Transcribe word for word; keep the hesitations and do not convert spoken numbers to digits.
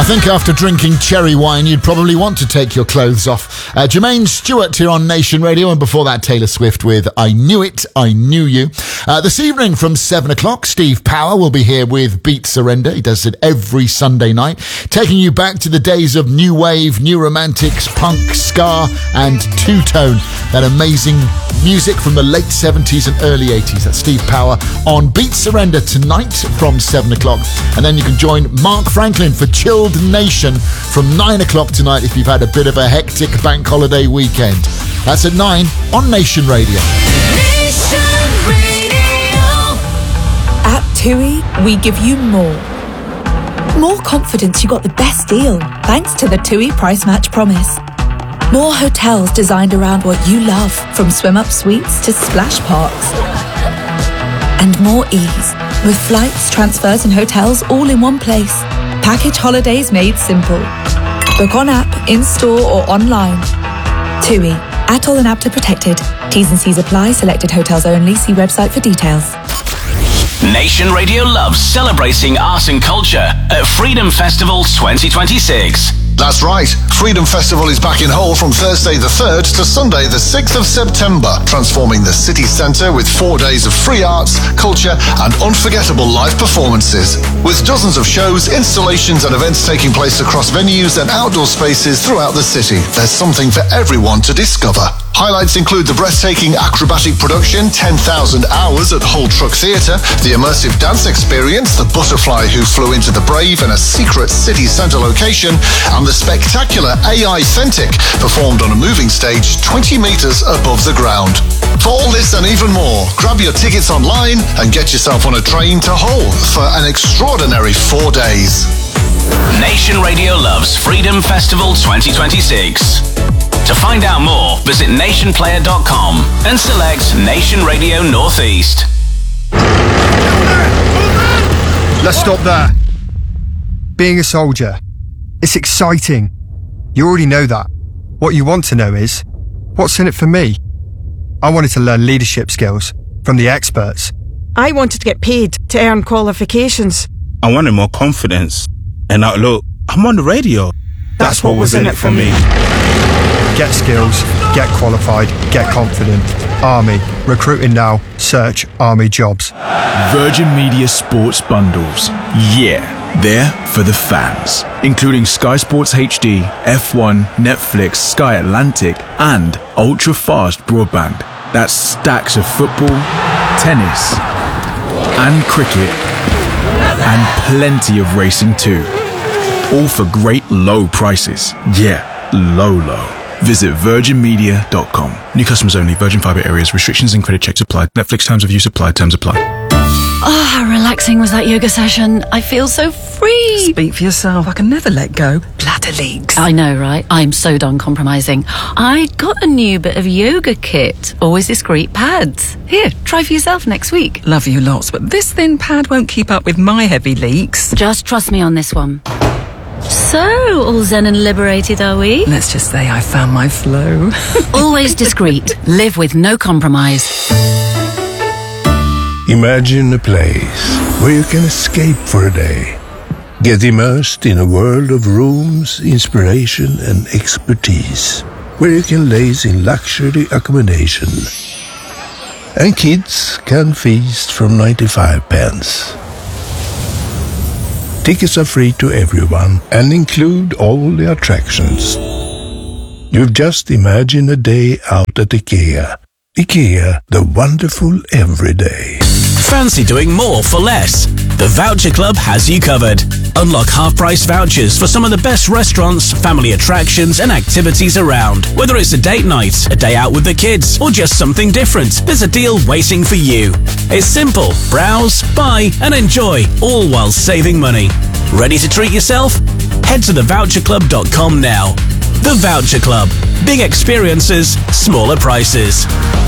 think after drinking cherry wine, you'd probably want to take your clothes off. Uh, Jermaine Stewart here on Nation Radio, and before that, Taylor Swift with I Knew It, I Knew You. Uh, this evening from seven o'clock, Steve Power will be here with Beat Surrender. He does it every Sunday night, taking you back to the days of new wave, new romantics, punk, ska, and two-tone. That amazing music from the late seventies and early eighties. That's Steve Power on Beat Surrender tonight from seven o'clock. And then you can join Mark Franklin for Chilled Nation from nine o'clock tonight if you've had a bit of a hectic bank holiday weekend. That's at nine on Nation Radio. Nation Radio. At TUI, we give you more. More confidence you got the best deal thanks to the TUI Price Match Promise. More hotels designed around what you love, from swim-up suites to splash parks. And more ease, with flights, transfers and hotels all in one place. Package holidays made simple. Book on app, in-store or online. TUI. Atoll and APTA protected. T's and C's apply. Selected hotels only. See website for details. Nation Radio loves celebrating art and culture at Freedom Festival twenty twenty-six. That's right. Freedom Festival is back in Hull from Thursday the third to Sunday the sixth of September, transforming the city centre with four days of free arts, culture and unforgettable live performances. With dozens of shows, installations and events taking place across venues and outdoor spaces throughout the city, there's something for everyone to discover. Highlights include the breathtaking acrobatic production ten thousand Hours at Hull Truck Theatre, the immersive dance experience, the butterfly who flew into the Brave in a secret city centre location, and the spectacular A I Authentic, performed on a moving stage twenty metres above the ground. For all this and even more, grab your tickets online and get yourself on a train to Hull for an extraordinary four days. Nation Radio loves Freedom Festival twenty twenty-six. To find out more, visit nation player dot com and select Nation Radio Northeast. Let's stop there. Being a soldier, it's exciting. You already know that. What you want to know is, what's in it for me? I wanted to learn leadership skills from the experts. I wanted to get paid to earn qualifications. I wanted more confidence. And now look, I'm on the radio. That's, That's what, what was in it for me. Get skills, get qualified, get confident. Army. Recruiting now. Search Army Jobs. Virgin Media Sports Bundles. Yeah, they're for the fans. Including Sky Sports H D, F one, Netflix, Sky Atlantic, and ultra-fast broadband. That's stacks of football, tennis, and cricket, and plenty of racing too. All for great low prices. Yeah, low, low. Visit virgin media dot com. New customers only. Virgin Fibre areas. Restrictions and credit checks apply. Netflix terms of use apply. Terms apply. Oh, how relaxing was that yoga session. I feel so free. Speak for yourself. I can never let go. Bladder leaks. I know, right? I'm so done compromising. I got a new bit of yoga kit. Always discreet pads. Here, try for yourself next week. Love you lots, but this thin pad won't keep up with my heavy leaks. Just trust me on this one. So, all zen and liberated, are we? Let's just say I found my flow. Always discreet. Live with no compromise. Imagine a place where you can escape for a day. Get immersed in a world of rooms, inspiration and expertise. Where you can laze in luxury accommodation. And kids can feast from ninety-five pence. Tickets are free to everyone and include all the attractions. You've just imagined a day out at IKEA. IKEA, the wonderful everyday. Fancy doing more for less? The Voucher Club has you covered. Unlock half-price vouchers for some of the best restaurants, family attractions and activities around. Whether it's a date night, a day out with the kids, or just something different, there's a deal waiting for you. It's simple. Browse, buy and enjoy, all while saving money. Ready to treat yourself? Head to the voucher club dot com now. The Voucher Club. Big experiences, smaller prices.